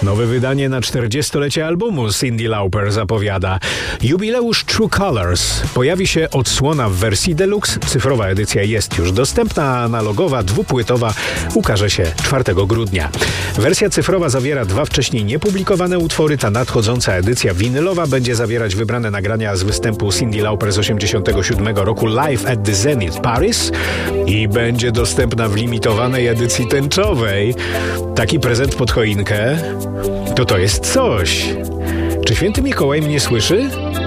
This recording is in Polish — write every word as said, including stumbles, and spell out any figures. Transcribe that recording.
Nowe wydanie na czterdziestolecie albumu Cyndi Lauper zapowiada. Jubileusz True Colors. Pojawi się odsłona w wersji deluxe. Cyfrowa edycja jest już dostępna, a analogowa, dwupłytowa ukaże się czwartego grudnia. Wersja cyfrowa zawiera dwa wcześniej niepublikowane utwory. Ta nadchodząca edycja winylowa będzie zawierać wybrane nagrania z występu Cyndi Lauper z osiemdziesiątego siódmego roku Live at the Zenith Paris i będzie dostępna w limitowanej edycji tęczowej. Taki prezent pod choinkę to to jest coś. Czy święty Mikołaj mnie słyszy?